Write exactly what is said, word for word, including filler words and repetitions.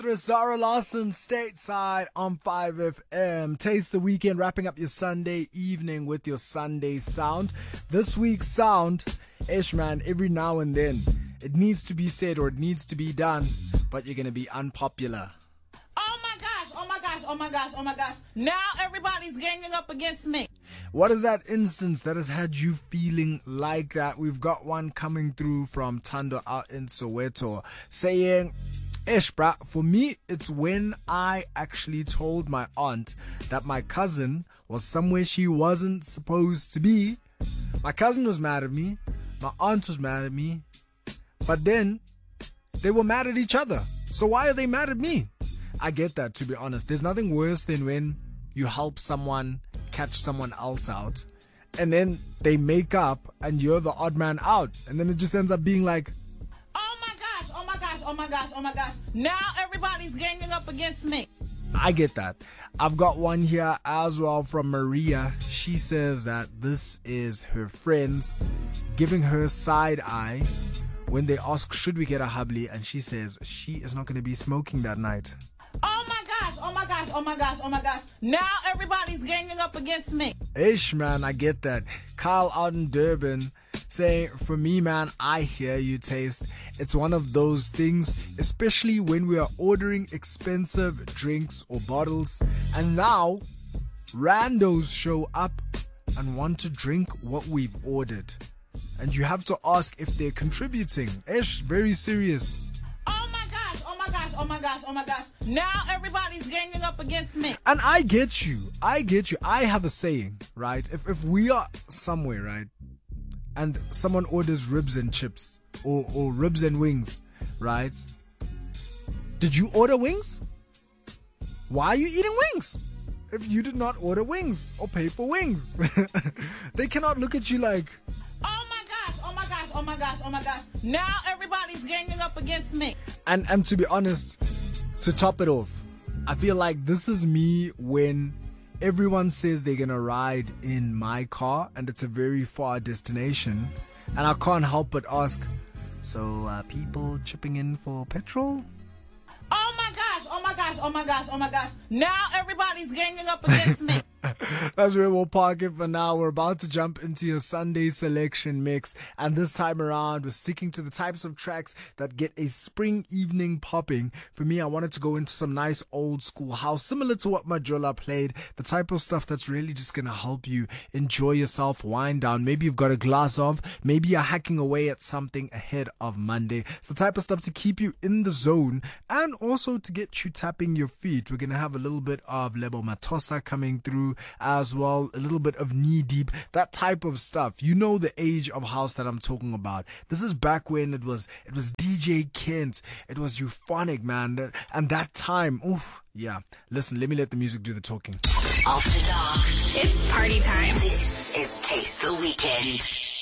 actress Zara Larsson stateside on five F M. Taste the weekend, wrapping up your Sunday evening with your Sunday sound. This week's sound, ish man, every now and then it needs to be said or it needs to be done, but you're gonna be unpopular. Oh my gosh, oh my gosh, oh my gosh, oh my gosh. Now everybody's ganging up against me. What is that instance that has had you feeling like that? We've got one coming through from Tando out in Soweto saying, ish, bruh, for me, it's when I actually told my aunt that my cousin was somewhere she wasn't supposed to be. My cousin was mad at me. My aunt was mad at me. But then they were mad at each other. So why are they mad at me? I get that, to be honest. There's nothing worse than when you help someone catch someone else out and then they make up and you're the odd man out. And then it just ends up being like, oh my gosh, oh my gosh, oh my gosh, oh my gosh. Now everybody's ganging up against me. I get that. I've got one here as well from Maria. She says that this is her friends giving her side eye when they ask, should we get a hubly? And she says she is not going to be smoking that night. Oh my gosh, oh my gosh, oh my gosh, oh my gosh. Now everybody's ganging up against me. Ish, man, I get that. Kyle out in Durban saying, for me, man, I hear you, Taste. It's one of those things, especially when we are ordering expensive drinks or bottles, and now randos show up and want to drink what we've ordered. And you have to ask if they're contributing. Ish, very serious. Oh my gosh, oh my gosh, oh my gosh, oh my gosh. Now everybody's ganging up against me. And I get you. I get you. I have a saying, right? If if we are somewhere, right, and someone orders ribs and chips or, or ribs and wings, right? Did you order wings? Why are you eating wings? If you did not order wings or pay for wings. They cannot look at you like, oh my gosh, oh my gosh, oh my gosh, oh my gosh. Now everybody's ganging up against me. And and to be honest, to top it off, I feel like this is me when everyone says they're gonna ride in my car and it's a very far destination, and I can't help but ask, so uh, people chipping in for petrol? Oh my gosh, oh my gosh, oh my gosh, oh my gosh. Now everybody's ganging up against me. That's where we'll park it for now. We're about to jump into your Sunday selection mix, and this time around we're sticking to the types of tracks that get a spring evening popping. For me, I wanted to go into some nice old school house, similar to what Majola played, the type of stuff that's really just gonna help you enjoy yourself, wind down. Maybe you've got a glass of, maybe you're hacking away at something ahead of Monday. It's the type of stuff to keep you in the zone and also to get you tapping your feet. We're gonna have a little bit of Lebo Matosa coming through as well, a little bit of Knee Deep, that type of stuff. You know the age of house that I'm talking about. This is back when it was it was D J Kent, it was euphonic, man, and that time, oof, yeah. Listen, let me let the music do the talking. After dark, it's party time. This is Taste the Weekend.